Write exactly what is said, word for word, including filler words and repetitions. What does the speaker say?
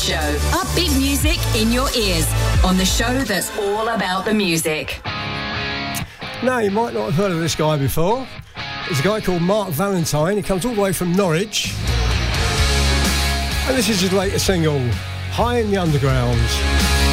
Show. Upbeat music in your ears on the show that's all about the music. Now, you might not have heard of this guy before. There's a guy called Mark Valentine. He comes all the way from Norwich. And this is his latest single, High in the Underground.